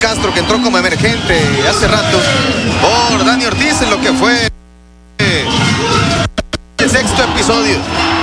Castro, que entró como emergente hace rato por Dani Ortiz en lo que fue el sexto episodio.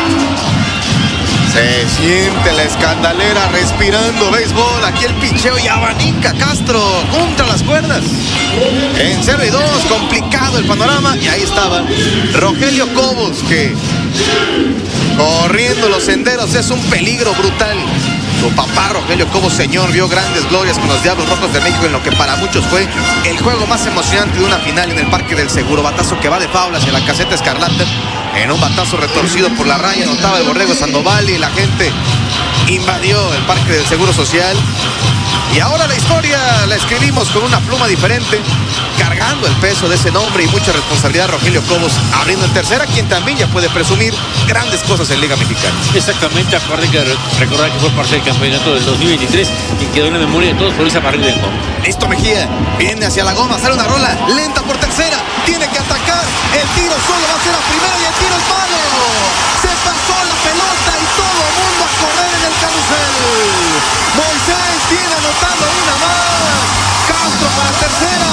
Se siente la escandalera respirando béisbol. Aquí el picheo y abanica Castro contra las cuerdas. En 0-2, complicado el panorama. Y ahí estaba Rogelio Cobos, que corriendo los senderos es un peligro brutal. Su papá, Rogelio Cobos, señor, vio grandes glorias con los Diablos Rojos de México en lo que para muchos fue el juego más emocionante de una final en el Parque del Seguro. Batazo que va de foul hacia la caseta escarlata. En un batazo retorcido por la raya, anotaba el Borrego Sandoval y la gente invadió el Parque del Seguro Social. Y ahora la historia la escribimos con una pluma diferente, cargando el peso de ese nombre y mucha responsabilidad. Rogelio Cobos abriendo en tercera, quien también ya puede presumir grandes cosas en Liga Mexicana. Exactamente, aparte que recordar que fue parte del campeonato del 2023 y quedó en la memoria de todos por esa barrida del home. Listo Mejía, viene hacia la goma, sale una rola lenta por tercera, tiene que atacar, el tiro solo va a ser la primera y el tiro es malo. Se pasó la pelota y todo el mundo a correr en el carrusel. Moisés viene anotando una más. Castro para tercera.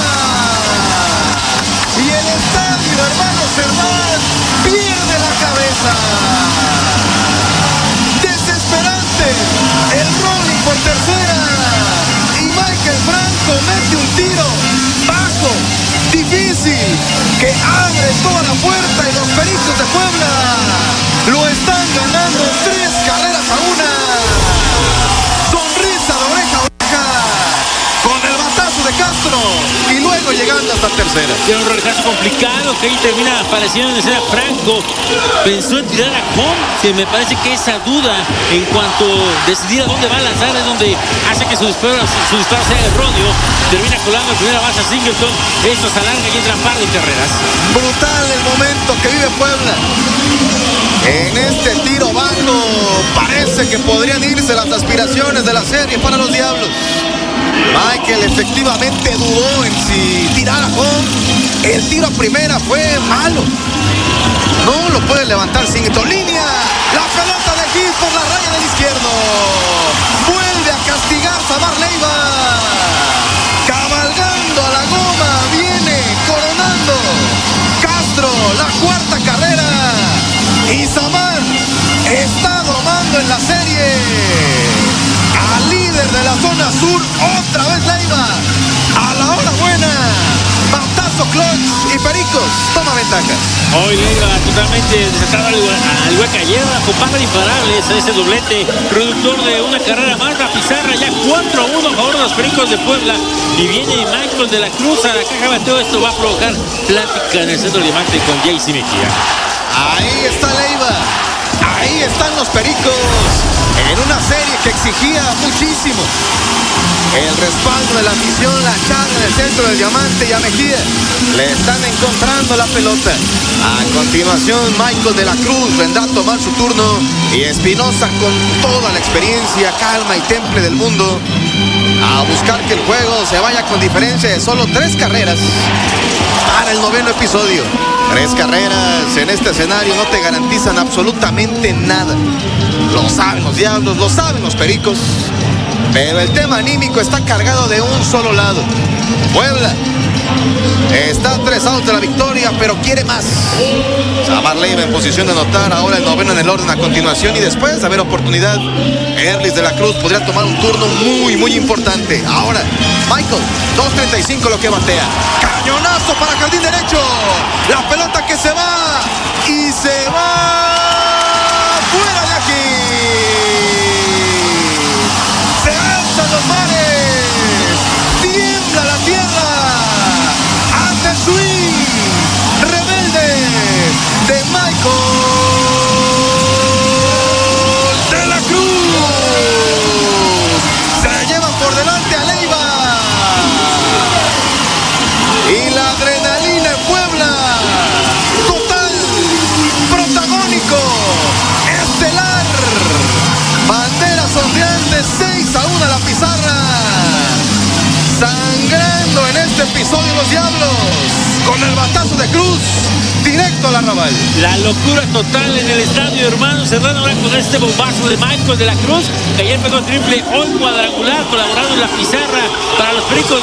Y el estadio, hermano Cerdán, pierde la cabeza. Desesperante el rolling por tercera. Y Michael Franco mete un tiro bajo, difícil, que abre toda la puerta y los Pericos de Puebla lo están ganando 3 carreras a 1. Sonrisa de oreja a oreja con el batazo de Castro y luego llegando hasta tercera. Tiene un regreso complicado que ahí termina apareciendo en escena Franco. Pensó en tirar a home. Se me parece que esa duda en cuanto a decidir a dónde va a lanzar es donde hace que su disparo sea erróneo. Termina colando en primera base a Singleton. Eso se alarga y entra par de carreras. Brutal el momento que vive Puebla. En este tiro bajo parece que podrían irse las aspiraciones de la serie para los Diablos. Michael efectivamente dudó en si tirar a home. El tiro a primera fue malo. No lo puede levantar Singleton. Línea. La pelota de Gil por la raya del izquierdo. Vuelve a castigar Samar Leiva. Cabalgando a la goma. Viene coronando Castro la cuarta carrera. Y Samar está domando en la serie al líder de la zona sur. Otra vez Leiva. A la hora buena. Batazo clutch y Pericos toma ventaja. Hoy Leiva totalmente desatado al igual que ayer, ocupando imparables a ese doblete, productor de una carrera más. La pizarra ya 4-1 a favor de los Pericos de Puebla. Y viene Michael de la Cruz a la caja de bateo. Esto va a provocar plática en el centro de diamante con JC Mejía. Ahí está Leiva. Ahí están los Pericos. En una serie que exigía muchísimo. El respaldo de la afición, la charla en el centro del diamante y a Mejía le están encontrando la pelota. A continuación, Michael de la Cruz vendrá a tomar su turno y Espinosa, con toda la experiencia, calma y temple del mundo, a buscar que el juego se vaya con diferencia de solo 3 carreras para el 9º episodio. 3 carreras en este escenario no te garantizan absolutamente nada. Lo saben los Diablos, lo saben los Pericos. Pero el tema anímico está cargado de un solo lado. Puebla está a 3 outs de la victoria, pero quiere más. Samar Leiva en posición de anotar, ahora el 9º en el orden a continuación. Y después de haber oportunidad, Erlis de la Cruz podría tomar un turno muy importante. Ahora, Michael, 2.35 lo que batea. Cañonazo para jardín derecho. La pelota que se va y se va fuera de aquí. Se alzan los mares, tiembla la tierra ante el swing rebelde de Michael de la Cruz. Se llevan por delante a Leiva y la adrenalina en Puebla, total, protagónico, estelar. Banderas ondeantes, 6-1 a la pizarra. Sangrando en este episodio los Diablos, con el batazo de Cruz directo al arrabal. La locura total en el estadio, hermano Cerdán, ahora con este bombazo de Michael de la Cruz, que ayer pegó triple, hoy cuadrangular, colaborando en la pizarra para los Pericos